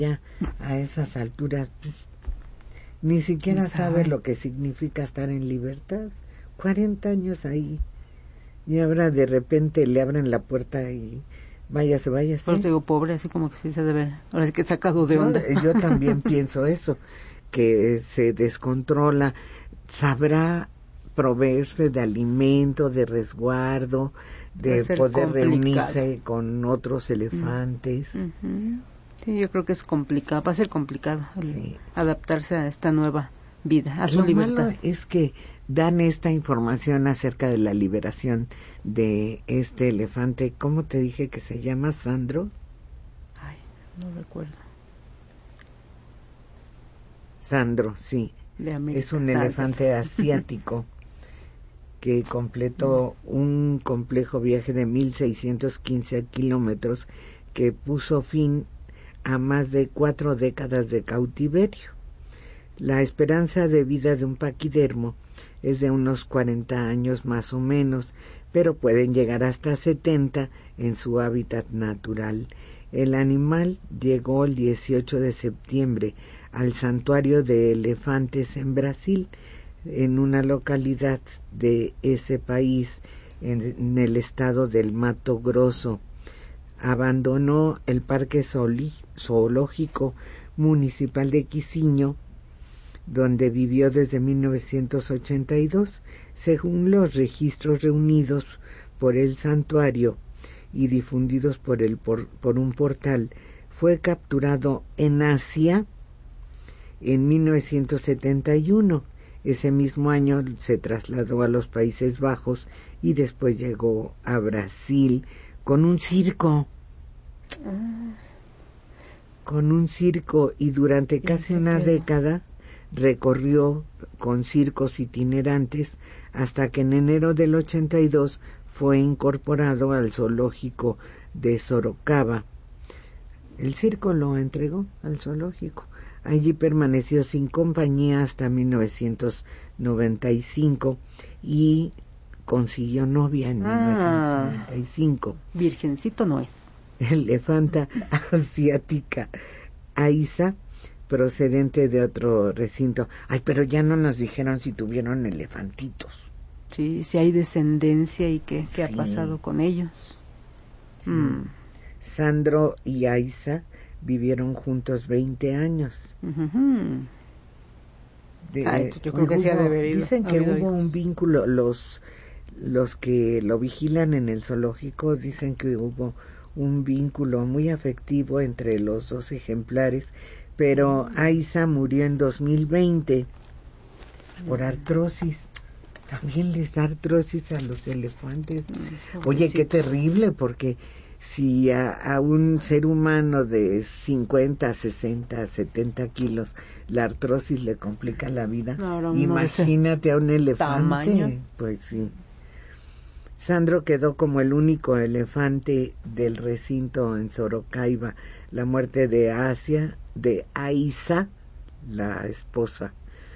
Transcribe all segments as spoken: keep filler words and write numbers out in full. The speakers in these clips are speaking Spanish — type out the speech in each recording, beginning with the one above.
ya a esas alturas pues, ni siquiera sabe? sabe lo que significa estar en libertad. cuarenta años ahí. Y ahora de repente le abren la puerta y váyase, váyase. Por eso digo, pobre, así como que sí se debe, ahora sí que sacado de onda. Yo, yo también pienso eso, que se descontrola. Sabrá proveerse de alimento, de resguardo, de poder complicado. reunirse con otros elefantes. Uh-huh. Sí, yo creo que es complicado, va a ser complicado sí. adaptarse a esta nueva vida, a su Lo libertad. Malo es que dan esta información acerca de la liberación de este elefante. ¿Cómo te dije que se llama? ¿Sandro? Ay, no recuerdo. Sandro, sí. Es un elefante asiático que completó un complejo viaje de mil seiscientos quince kilómetros que puso fin a más de cuatro décadas de cautiverio. La esperanza de vida de un paquidermo es de unos cuarenta años más o menos, pero pueden llegar hasta setenta en su hábitat natural. El animal llegó el dieciocho de septiembre al santuario de elefantes en Brasil, en una localidad de ese país, en, en el estado del Mato Grosso. Abandonó el Parque Zoológico Municipal de Quisinho, donde vivió desde mil novecientos ochenta y dos, según los registros reunidos por el santuario y difundidos por, el, por, por un portal. Fue capturado en Asia en mil novecientos setenta y uno. Ese mismo año se trasladó a los Países Bajos y después llegó a Brasil con un circo. Ah. Con un circo y durante casi una quedó? década recorrió con circos itinerantes hasta que en enero del ochenta y dos fue incorporado al zoológico de Sorocaba. El circo lo entregó al zoológico. Allí permaneció sin compañía hasta mil novecientos noventa y cinco y consiguió novia en ah, mil novecientos noventa y cinco. Virgencito no es. Elefanta asiática Aisa, procedente de otro recinto. Ay, pero ya no nos dijeron si tuvieron elefantitos. Sí, si hay descendencia y qué, qué sí. ha pasado con ellos. Sí. Mm. Sandro y Aisa vivieron juntos veinte años. Uh-huh. De, Ay, yo creo que hubo, sí ha de haber ido, dicen que hubo hijos. un vínculo, los los que lo vigilan en el zoológico dicen que hubo un vínculo muy afectivo entre los dos ejemplares, pero uh-huh. Aisa murió en dos mil veinte por artrosis. También les da artrosis a los elefantes. Uh-huh. Oye, qué terrible, porque si a, a un ser humano de cincuenta, sesenta, setenta kilos la artrosis le complica la vida, no, imagínate a un elefante. Tamaño. Pues sí. Sandro quedó como el único elefante del recinto en Sorocaiba. La muerte de Asia, de Aisa, la esposa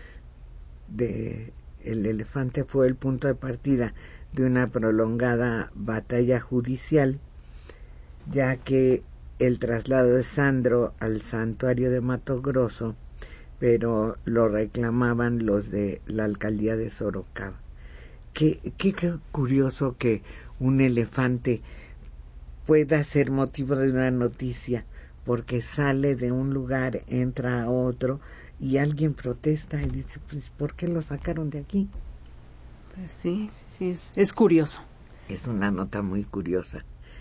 de el elefante, fue el punto de partida de una prolongada batalla judicial, ya que el traslado de Sandro al santuario de Mato Grosso, pero lo reclamaban los de la alcaldía de Sorocaba. Qué, qué, qué curioso que un elefante pueda ser motivo de una noticia, porque sale de un lugar, entra a otro, y alguien protesta y dice, pues, ¿por qué lo sacaron de aquí? Pues sí, sí, sí es, es curioso. Es una nota muy curiosa.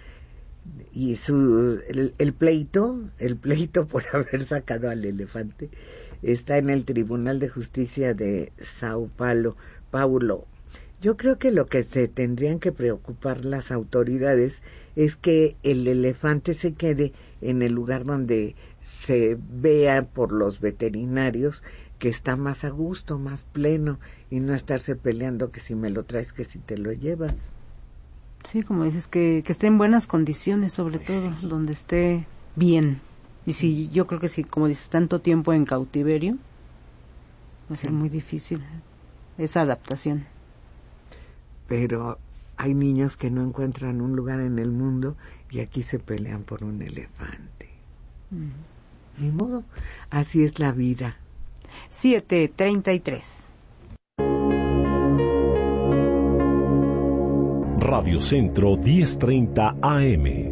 Y su el, el pleito, el pleito por haber sacado al elefante está en el Tribunal de Justicia de Sao Paulo, Paulo. Yo creo que lo que se tendrían que preocupar las autoridades es que el elefante se quede en el lugar donde se vea por los veterinarios que está más a gusto, más pleno, y no estarse peleando que si me lo traes, que si te lo llevas. Sí, como dices, que, que esté en buenas condiciones, sobre pues todo, sí. donde esté bien. Y si yo creo que si, como dices, tanto tiempo en cautiverio, va a ser sí. muy difícil esa adaptación. Pero hay niños que no encuentran un lugar en el mundo y aquí se pelean por un elefante. Mm. Ni modo, así es la vida. siete treinta y tres. Radio Centro diez treinta A M.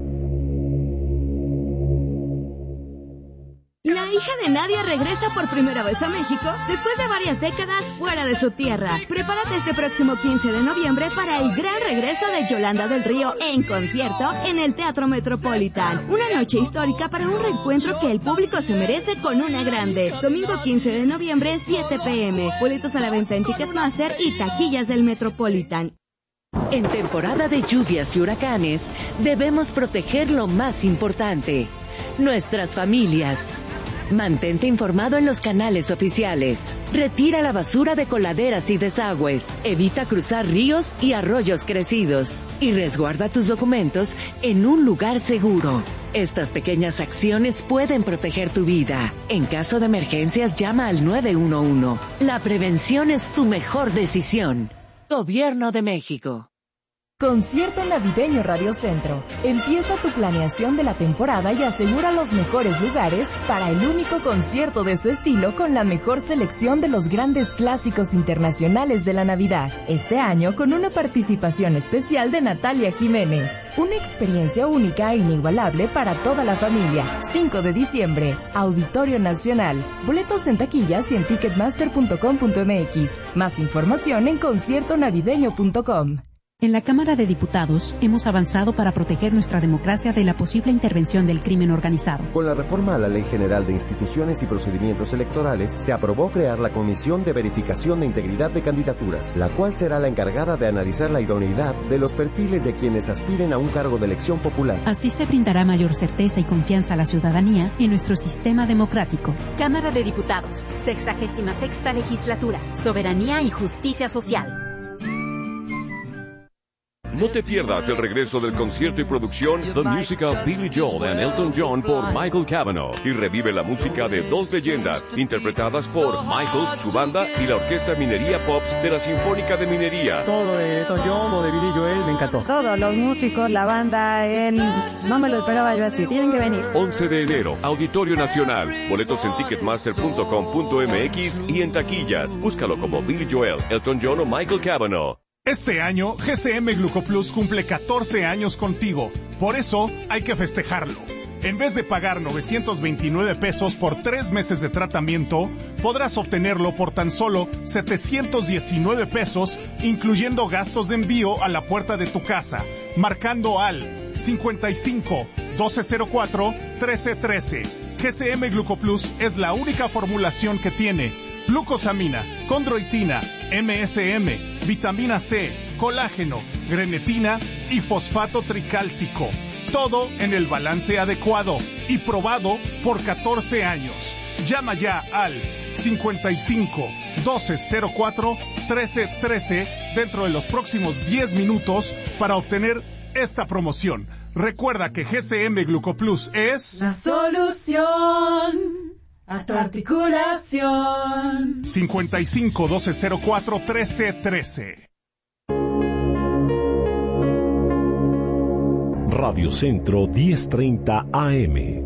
La hija de Nadia regresa por primera vez a México después de varias décadas fuera de su tierra. Prepárate este próximo quince de noviembre para el gran regreso de Yolanda del Río en concierto en el Teatro Metropolitan. Una noche histórica para un reencuentro que el público se merece con una grande. Domingo quince de noviembre, siete pe eme. Boletos a la venta en Ticketmaster y taquillas del Metropolitan. En temporada de lluvias y huracanes, debemos proteger lo más importante: nuestras familias. Mantente informado en los canales oficiales. Retira la basura de coladeras y desagües. Evita cruzar ríos y arroyos crecidos. Y resguarda tus documentos en un lugar seguro. Estas pequeñas acciones pueden proteger tu vida. En caso de emergencias, llama al nueve uno uno. La prevención es tu mejor decisión. Gobierno de México. Concierto Navideño Radio Centro. Empieza tu planeación de la temporada y asegura los mejores lugares para el único concierto de su estilo con la mejor selección de los grandes clásicos internacionales de la Navidad. Este año con una participación especial de Natalia Jiménez. Una experiencia única e inigualable para toda la familia. cinco de diciembre, Auditorio Nacional. Boletos en taquillas y en ticketmaster punto com punto eme equis. Más información en concierto navideño punto com. En la Cámara de Diputados hemos avanzado para proteger nuestra democracia de la posible intervención del crimen organizado. Con la reforma a la Ley General de Instituciones y Procedimientos Electorales, se aprobó crear la Comisión de Verificación de Integridad de Candidaturas, la cual será la encargada de analizar la idoneidad de los perfiles de quienes aspiren a un cargo de elección popular. Así se brindará mayor certeza y confianza a la ciudadanía en nuestro sistema democrático. Cámara de Diputados, sexagésima sexta legislatura, soberanía y justicia social. No te pierdas el regreso del concierto y producción The Musical Billy Joel and Elton John por Michael Cavanaugh, y revive la música de dos leyendas interpretadas por Michael, su banda y la Orquesta Minería Pops de la Sinfónica de Minería. Todo de Elton John o de Billy Joel me encantó. Todos los músicos, la banda, él, no me lo esperaba yo así, tienen que venir. once de enero, Auditorio Nacional. Boletos en ticketmaster punto com punto eme equis y en taquillas. Búscalo como Billy Joel, Elton John o Michael Cavanaugh. Este año, G C M Glucoplus cumple catorce años contigo. Por eso, hay que festejarlo. En vez de pagar novecientos veintinueve pesos por tres meses de tratamiento, podrás obtenerlo por tan solo setecientos diecinueve pesos, incluyendo gastos de envío a la puerta de tu casa, marcando al cincuenta y cinco, doce cero cuatro, trece trece. G C M Glucoplus es la única formulación que tiene glucosamina, condroitina, eme ese eme, vitamina C, colágeno, grenetina y fosfato tricálcico. Todo en el balance adecuado y probado por catorce años. Llama ya al cincuenta y cinco, doce cero cuatro, trece trece dentro de los próximos diez minutos para obtener esta promoción. Recuerda que G C M Glucoplus es la solución a tu articulación. cincuenta y cinco, doce cero cuatro, trece trece. Radio Centro diez treinta A M.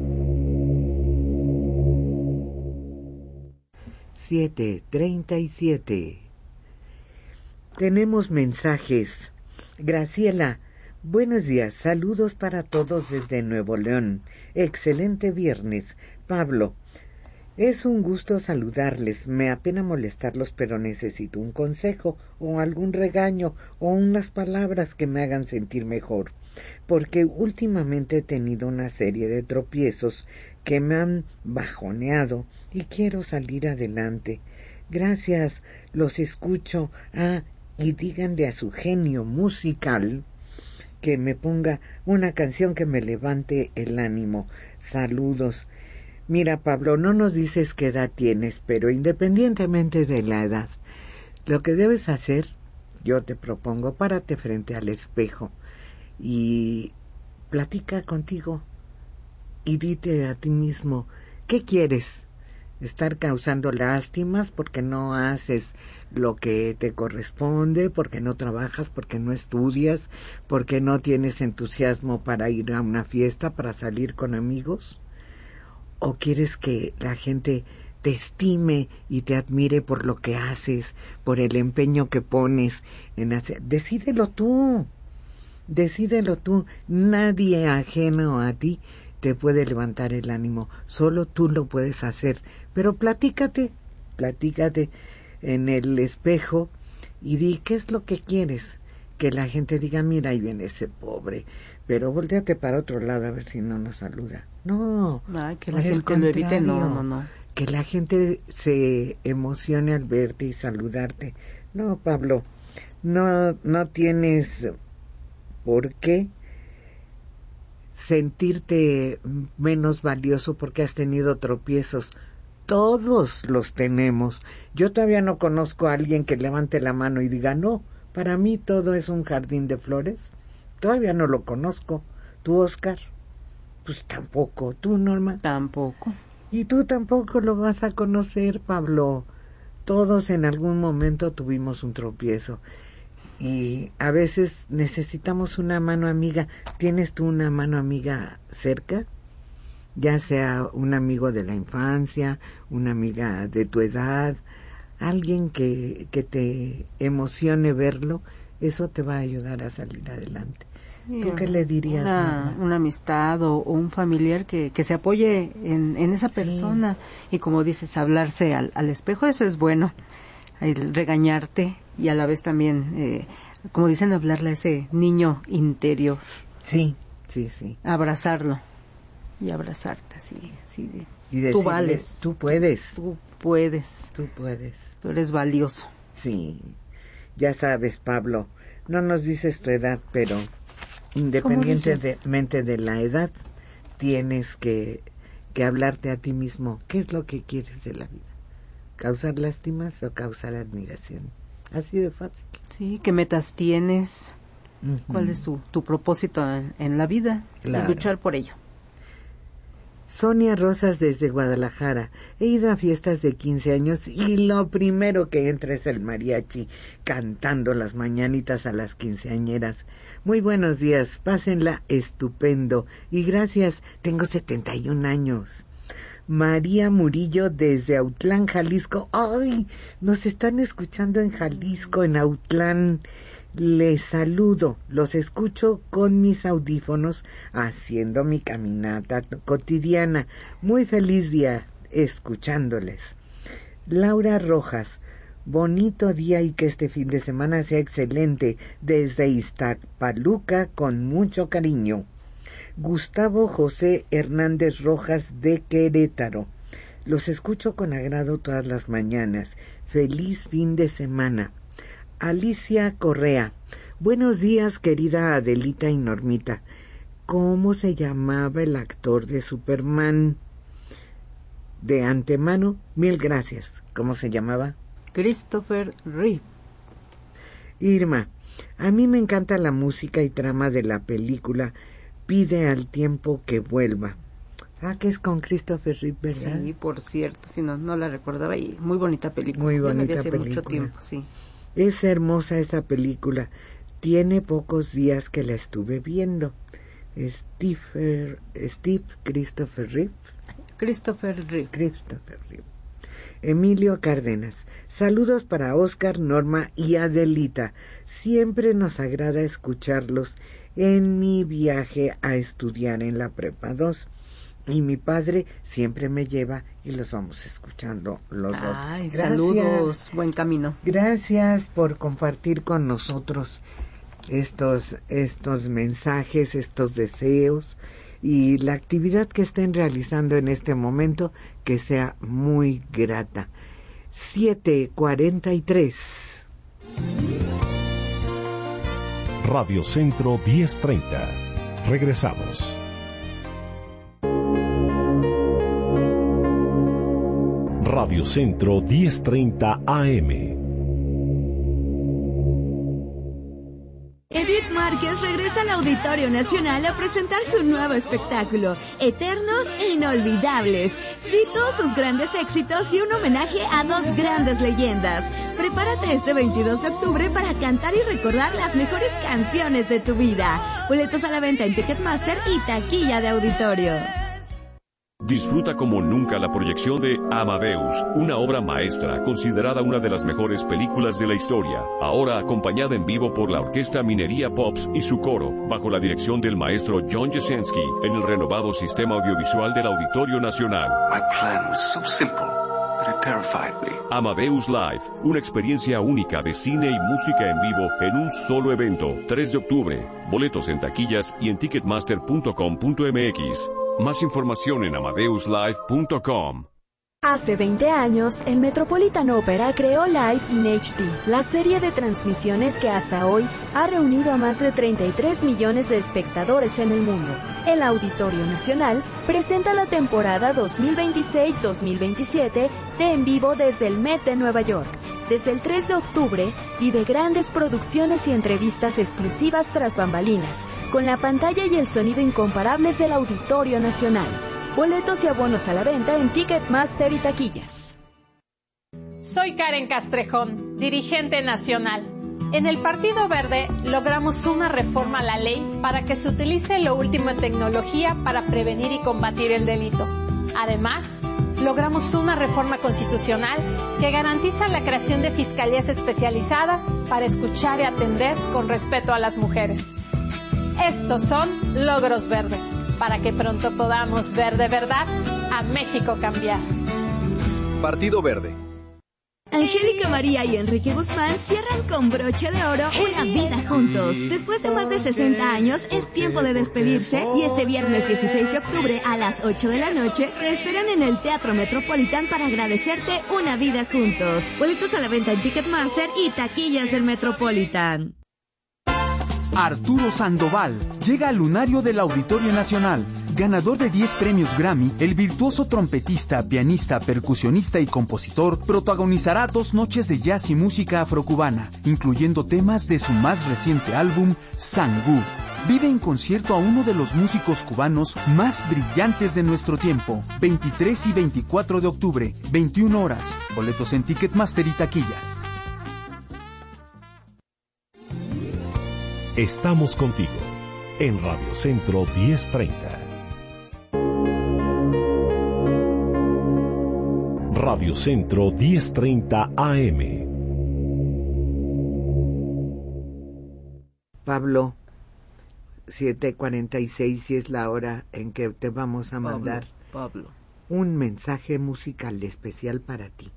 siete treinta y siete. Tenemos mensajes. Graciela, buenos días, saludos para todos desde Nuevo León. Excelente viernes. Pablo, es un gusto saludarles. Me apena molestarlos, pero necesito un consejo o algún regaño o unas palabras que me hagan sentir mejor, porque últimamente he tenido una serie de tropiezos que me han bajoneado y quiero salir adelante. Gracias, los escucho. Ah, y díganle a su genio musical que me ponga una canción que me levante el ánimo. Saludos. Mira, Pablo, no nos dices qué edad tienes, pero independientemente de la edad, lo que debes hacer, yo te propongo, párate frente al espejo y platica contigo y dite a ti mismo, ¿qué quieres? ¿Estar causando lástimas porque no haces lo que te corresponde, porque no trabajas, porque no estudias, porque no tienes entusiasmo para ir a una fiesta, para salir con amigos? ¿O quieres que la gente te estime y te admire por lo que haces, por el empeño que pones en hacer? Decídelo tú, decídelo tú. Nadie ajeno a ti te puede levantar el ánimo, solo tú lo puedes hacer. Pero platícate, platícate en el espejo y di qué es lo que quieres. Que la gente diga, mira, ahí viene ese pobre, pero volteate para otro lado a ver si no nos saluda. No, Ay, que la gente lo evite, no, no, no. Que la gente se emocione al verte y saludarte. No, Pablo, no, no tienes por qué sentirte menos valioso porque has tenido tropiezos. Todos los tenemos. Yo todavía no conozco a alguien que levante la mano y diga, no, para mí todo es un jardín de flores. Todavía no lo conozco. ¿Tú, Oscar? Pues tampoco. ¿Tú, Norma? Tampoco. Y tú tampoco lo vas a conocer, Pablo. Todos en algún momento tuvimos un tropiezo. Y a veces necesitamos una mano amiga. ¿Tienes tú una mano amiga cerca? Ya sea un amigo de la infancia, una amiga de tu edad, alguien que, que te emocione verlo, eso te va a ayudar a salir adelante. Sí, ¿tú qué le dirías? Una, una amistad o, o un familiar que, que se apoye en, en esa persona. Sí. Y como dices, hablarse al, al espejo, eso es bueno. El regañarte y a la vez también, eh, como dicen, hablarle a ese niño interior. Sí, sí, sí. Abrazarlo y abrazarte, así, así. Y decirle, tú vales. Tú puedes. Tú puedes. Tú puedes. Tú eres valioso. Sí, ya sabes, Pablo, no nos dices tu edad, pero independientemente de la edad, tienes que, que hablarte a ti mismo. ¿Qué es lo que quieres de la vida? ¿Causar lástimas o causar admiración? Así de fácil. Sí, ¿qué metas tienes? Uh-huh. ¿Cuál es tu, tu propósito en, en la vida? Claro. Y luchar por ello. Sonia Rosas desde Guadalajara. He ido a fiestas de quince años y lo primero que entra es el mariachi cantando las mañanitas a las quinceañeras. Muy buenos días, pásenla estupendo y gracias, tengo setenta y un años. María Murillo desde Autlán, Jalisco. ¡Ay! Nos están escuchando en Jalisco, en Autlán. Les saludo, los escucho con mis audífonos haciendo mi caminata cotidiana. Muy feliz día escuchándoles. Laura Rojas, bonito día y que este fin de semana sea excelente desde Iztapaluca con mucho cariño. Gustavo José Hernández Rojas de Querétaro, los escucho con agrado todas las mañanas. Feliz fin de semana. Alicia Correa, buenos días querida Adelita y Normita. ¿Cómo se llamaba el actor de Superman? De antemano, mil gracias. ¿Cómo se llamaba? Christopher Reeve. Irma, a mí me encanta la música y trama de la película Pide al tiempo que vuelva. Ah, que es con Christopher Reeve, ¿verdad? Sí, por cierto, si no, no la recordaba y muy bonita película. Muy bonita hace película. Mucho tiempo, sí. Es hermosa esa película. Tiene pocos días que la estuve viendo. Steve, Steve Christopher Reeve. Christopher Reeve. Christopher Reeve. Emilio Cárdenas. Saludos para Oscar, Norma y Adelita. Siempre nos agrada escucharlos en mi viaje a estudiar en la Prepa dos. Y mi padre siempre me lleva y los vamos escuchando los Ay, dos. Ay, saludos, buen camino. Gracias por compartir con nosotros estos, estos mensajes, estos deseos y la actividad que estén realizando en este momento, que sea muy grata. siete cuarenta y tres. Radio Centro diez treinta. Regresamos. Radio Centro diez treinta A M. Edith Márquez regresa al Auditorio Nacional a presentar su nuevo espectáculo, Eternos e Inolvidables. Cito sus grandes éxitos y un homenaje a dos grandes leyendas. Prepárate este veintidós de octubre para cantar y recordar las mejores canciones de tu vida. Boletos a la venta en Ticketmaster y taquilla de auditorio. Disfruta como nunca la proyección de Amadeus, una obra maestra considerada una de las mejores películas de la historia, ahora acompañada en vivo por la Orquesta Minería Pops y su coro, bajo la dirección del maestro John Jasenski, en el renovado sistema audiovisual del Auditorio Nacional. My plan was so simple, but it terrified me. Amadeus Live, una experiencia única de cine y música en vivo en un solo evento, tres de octubre. Boletos en taquillas y en ticketmaster punto com punto m x. Más información en amadeus live punto com. Hace veinte años, el Metropolitan Opera creó Live in H D, la serie de transmisiones que hasta hoy ha reunido a más de treinta y tres millones de espectadores en el mundo. El Auditorio Nacional presenta la temporada dos mil veintiséis dos mil veintisiete de En Vivo desde el Met de Nueva York. Desde el tres de octubre, vive grandes producciones y entrevistas exclusivas tras bambalinas, con la pantalla y el sonido incomparables del Auditorio Nacional. Boletos y abonos a la venta en Ticketmaster y taquillas. Soy Karen Castrejón, dirigente nacional. En el Partido Verde logramos una reforma a la ley para que se utilice lo último en tecnología para prevenir y combatir el delito. Además, logramos una reforma constitucional que garantiza la creación de fiscalías especializadas para escuchar y atender con respeto a las mujeres. Estos son logros verdes, para que pronto podamos ver de verdad a México cambiar. Partido Verde. Angélica María y Enrique Guzmán cierran con broche de oro una vida juntos. Después de más de sesenta años, es tiempo de despedirse y este viernes dieciséis de octubre a las ocho de la noche te esperan en el Teatro Metropolitan para agradecerte una vida juntos. Boletos a la venta en Ticketmaster y taquillas del Metropolitan. Arturo Sandoval llega al lunario del Auditorio Nacional. Ganador de diez premios Grammy, el virtuoso trompetista, pianista, percusionista y compositor protagonizará dos noches de jazz y música afrocubana, incluyendo temas de su más reciente álbum, Sangú. Vive en concierto a uno de los músicos cubanos más brillantes de nuestro tiempo. veintitrés y veinticuatro de octubre, veintiuna horas. Boletos en Ticketmaster y taquillas. Estamos contigo en Radio Centro diez treinta. Radio Centro diez treinta A M. Pablo, siete cuarenta y seis y es la hora en que te vamos a mandar Pablo, Pablo. un mensaje musical especial para ti.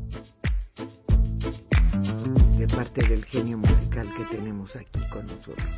De parte del genio musical que tenemos aquí con nosotros.